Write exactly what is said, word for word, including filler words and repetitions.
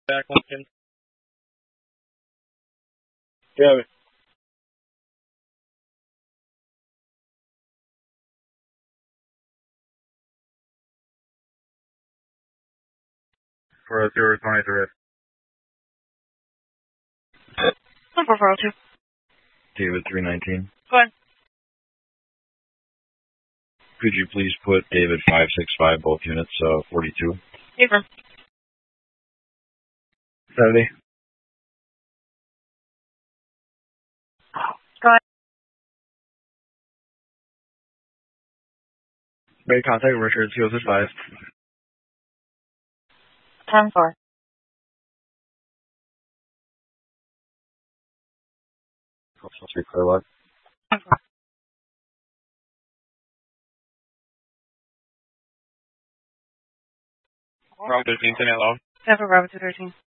Back Lincoln. Yeah. four oh two, twenty-three. Number four oh two. David three nineteen. Go ahead. Could you please put David five six five, both units, uh, forty-two? Paper. seventy. Go ahead. Make contact with Richard, two oh six five. ten four. Three clear lock. ten four. Bravo thirteen, ten hello. ten for Bravo two thirteen.